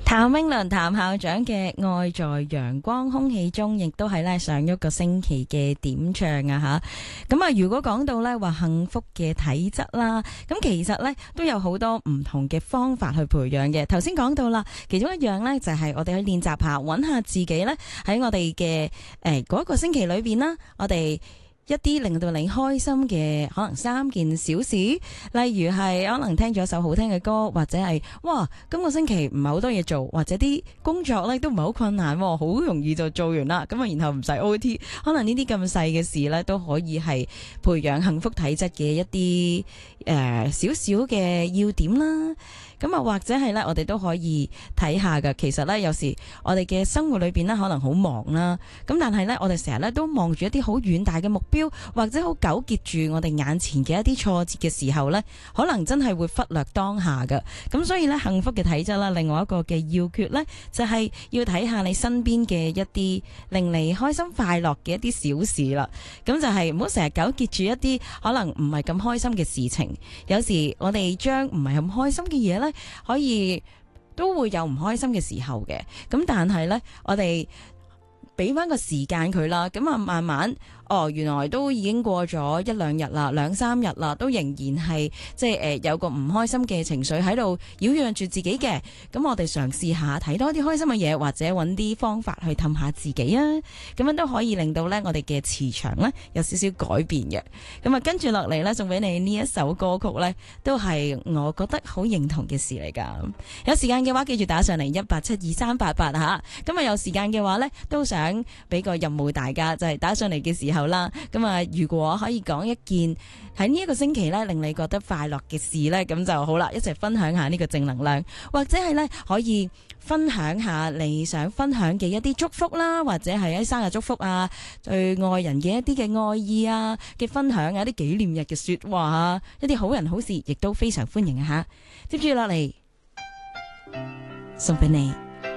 譚詠麟譚校長嘅《愛在陽光空氣中》，亦都係咧上一個星期嘅點唱啊吓。咁啊，如果講到咧話幸福嘅體質啦，咁其實咧都有好多唔同嘅方法去培養嘅。頭先講到啦，其中一樣咧就係我哋去練習下，揾下自己咧喺我哋嘅嗰個星期裏邊啦，我哋一啲令到你開心嘅可能3件小事，例如係可能聽咗一首好聽嘅歌，或者係哇今個星期唔係好多嘢做，或者啲工作咧都唔係好困難，好容易就做完啦，咁啊然後唔使 OT， 可能呢啲咁細嘅事咧都可以係培養幸福體質嘅一啲少少嘅要點啦。咁啊，或者係咧，我哋都可以睇下㗎。其實咧，有時我哋嘅生活裏邊咧，可能好忙啦。咁但係咧，我哋成日咧都望住一啲好遠大嘅目標，或者好糾結住我哋眼前嘅一啲挫折嘅時候咧，可能真係會忽略當下㗎。咁所以咧，幸福嘅體質啦，另外一個嘅要訣咧，就係要睇下你身邊嘅一啲令你開心快樂嘅一啲小事啦。咁就係唔好成日糾結住一啲可能唔係咁開心嘅事情。有時我哋將唔係咁開心嘅嘢咧，可以都會有唔開心嘅時候嘅，咁但係呢，我哋俾翻個時間佢啦，咁啊慢慢，原來都已經過咗1-2日啦，2-3日啦，都仍然係即係有個唔開心嘅情緒喺度擾攘住自己嘅。咁我哋嘗試下睇多啲開心嘅嘢，或者揾啲方法去氹下自己啊，咁樣都可以令到呢我哋嘅磁場呢有少少改變嘅。咁啊跟住落嚟呢，送俾你呢一首歌曲呢，都係我覺得好認同嘅事嚟噶。有時間嘅話，記住打上嚟1872388吓。咁啊有時間嘅話呢，都想俾個任務大家，就係打上嚟嘅時候啦，咁啊，如果可以講一件喺呢一個星期咧令你覺得快樂嘅事咧，咁就好啦，一齊分享下呢個正能量，或者係咧可以分享下你想分享嘅一啲祝福啦，或者係一啲生日祝福啊，對愛人嘅一啲嘅愛意啊嘅分享啊，啲紀念日嘅說話啊，一啲好人好事，亦都非常歡迎啊吓。接住落嚟送俾你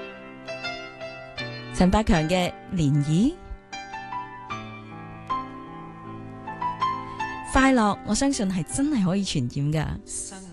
陳百強嘅漣漪。快樂，我相信係真係可以傳染㗎。